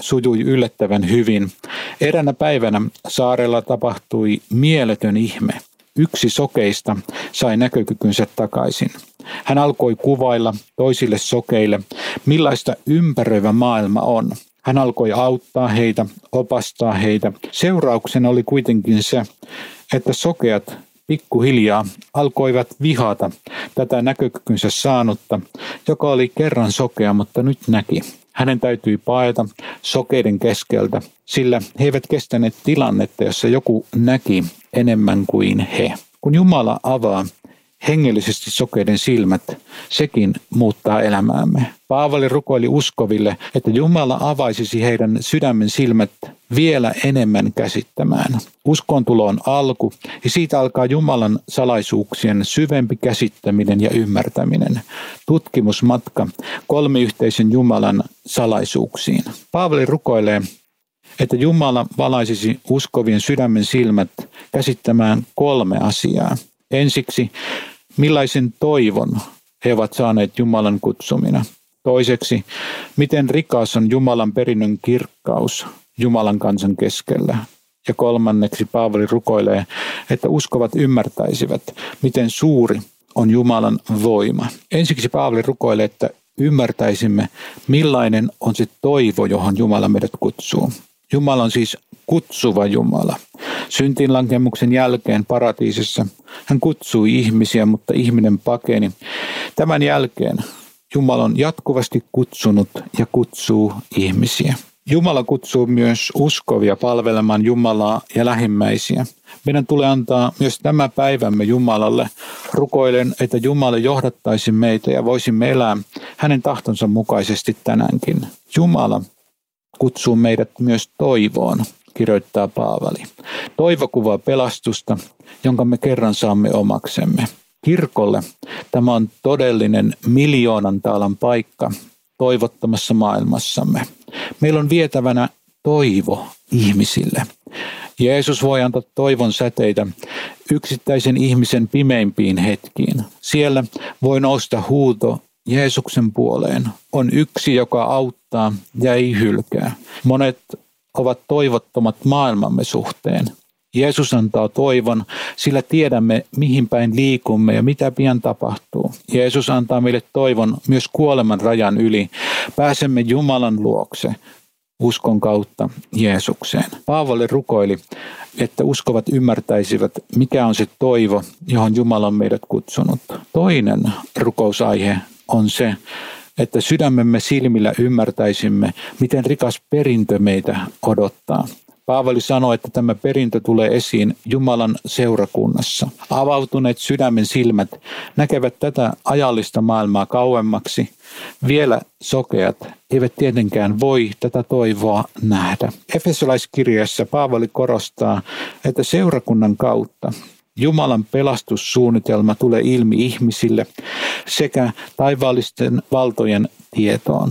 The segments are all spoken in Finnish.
sujui yllättävän hyvin. Eräänä päivänä saarella tapahtui mieletön ihme. Yksi sokeista sai näkökykynsä takaisin. Hän alkoi kuvailla toisille sokeille, millaista ympäröivä maailma on. Hän alkoi auttaa heitä, opastaa heitä. Seurauksena oli kuitenkin se, että sokeat pikkuhiljaa alkoivat vihata tätä näkökykynsä saanutta, joka oli kerran sokea, mutta nyt näki. Hänen täytyi paeta sokeiden keskeltä, sillä he eivät kestäneet tilannetta, jossa joku näki enemmän kuin he. Kun Jumala avaa hengellisesti sokeiden silmät, sekin muuttaa elämäämme. Paavali rukoili uskoville, että Jumala avaisisi heidän sydämen silmät vielä enemmän käsittämään. Uskontulo on alku ja siitä alkaa Jumalan salaisuuksien syvempi käsittäminen ja ymmärtäminen. Tutkimusmatka kolmiyhteisen Jumalan salaisuuksiin. Paavali rukoilee, että Jumala valaisisi uskovien sydämen silmät käsittämään 3 asiaa. Ensiksi, millaisen toivon he ovat saaneet Jumalan kutsumina. Toiseksi, miten rikas on Jumalan perinnön kirkkaus Jumalan kansan keskellä. Ja kolmanneksi Paavali rukoilee, että uskovat ymmärtäisivät, miten suuri on Jumalan voima. Ensiksi Paavali rukoilee, että ymmärtäisimme, millainen on se toivo, johon Jumala meidät kutsuu. Jumala on siis kutsuva Jumala. Syntiinlankemuksen jälkeen paratiisissa hän kutsui ihmisiä, mutta ihminen pakeni. Tämän jälkeen Jumala on jatkuvasti kutsunut ja kutsuu ihmisiä. Jumala kutsuu myös uskovia palvelemaan Jumalaa ja lähimmäisiä. Meidän tulee antaa myös tämä päivämme Jumalalle. Rukoilen, että Jumala johdattaisi meitä ja voisimme elää hänen tahtonsa mukaisesti tänäänkin. Jumala kutsuu meidät myös toivoon, kirjoittaa Paavali. Toivo kuvaa pelastusta, jonka me kerran saamme omaksemme. Kirkolle tämä on todellinen miljoonan taalan paikka toivottomassa maailmassamme. Meillä on vietävänä toivo ihmisille. Jeesus voi antaa toivon säteitä yksittäisen ihmisen pimeimpiin hetkiin. Siellä voi nousta huuto Jeesuksen puoleen. On yksi, joka auttaa ja ei hylkää. Monet ovat toivottomat maailmamme suhteen. Jeesus antaa toivon, sillä tiedämme, mihin päin liikumme ja mitä pian tapahtuu. Jeesus antaa meille toivon myös kuoleman rajan yli. Pääsemme Jumalan luokse uskon kautta Jeesukseen. Paavali rukoili, että uskovat ymmärtäisivät, mikä on se toivo, johon Jumala on meidät kutsunut. Toinen rukousaihe on se, että sydämemme silmillä ymmärtäisimme, miten rikas perintö meitä odottaa. Paavali sanoi, että tämä perintö tulee esiin Jumalan seurakunnassa. Avautuneet sydämen silmät näkevät tätä ajallista maailmaa kauemmaksi. Vielä sokeat eivät tietenkään voi tätä toivoa nähdä. Efesolaiskirjassa Paavali korostaa, että seurakunnan kautta Jumalan pelastussuunnitelma tulee ilmi ihmisille sekä taivaallisten valtojen tietoon.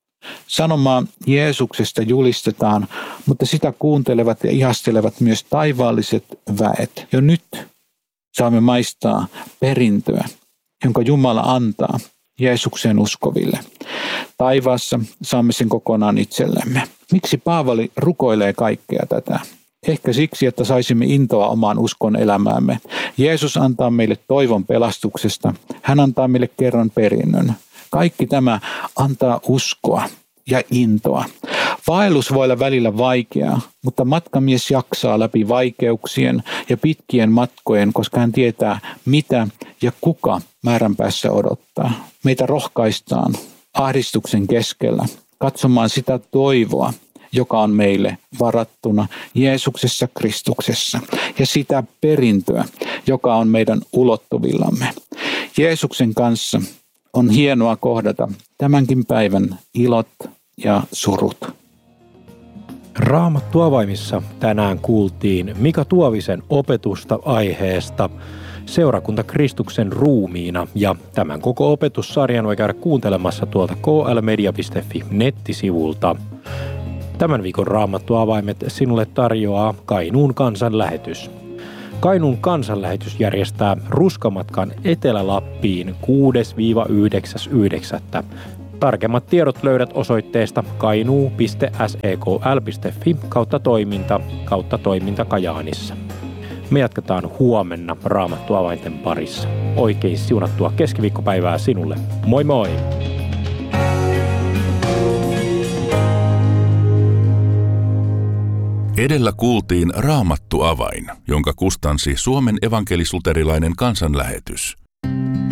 Sanomaa Jeesuksesta julistetaan, mutta sitä kuuntelevat ja ihastelevat myös taivaalliset väet. Jo nyt saamme maistaa perintöä, jonka Jumala antaa Jeesukseen uskoville. Taivaassa saamme sen kokonaan itsellemme. Miksi Paavali rukoilee kaikkea tätä? Ehkä siksi, että saisimme intoa omaan uskon elämäämme. Jeesus antaa meille toivon pelastuksesta. Hän antaa meille kerran perinnön. Kaikki tämä antaa uskoa ja intoa. Vaellus voi olla välillä vaikeaa, mutta matkamies jaksaa läpi vaikeuksien ja pitkien matkojen, koska hän tietää, mitä ja kuka määränpäässä odottaa. Meitä rohkaistaan ahdistuksen keskellä katsomaan sitä toivoa, joka on meille varattuna Jeesuksessa Kristuksessa, ja sitä perintöä, joka on meidän ulottuvillamme. Jeesuksen kanssa on hienoa kohdata tämänkin päivän ilot ja surut. Raamattu avaimissa tänään kuultiin Mika Tuovisen opetusta aiheesta Seurakunta Kristuksen ruumiina, ja tämän koko opetussarjan voi käydä kuuntelemassa tuolta klmedia.fi nettisivulta. Tämän viikon Raamattu avaimet sinulle tarjoaa Kainuun kansanlähetys. Kainuun kansanlähetys järjestää ruskamatkan Etelä-Lappiin 6-9.9. Tarkemmat tiedot löydät osoitteesta kainuu.sekl.fi/toiminta Kajaanissa. Me jatketaan huomenna Raamattuavainten parissa. Oikein siunattua keskiviikkopäivää sinulle. Moi moi! Edellä kuultiin Raamattuavain, jonka kustansi Suomen evankelis-luterilainen kansanlähetys.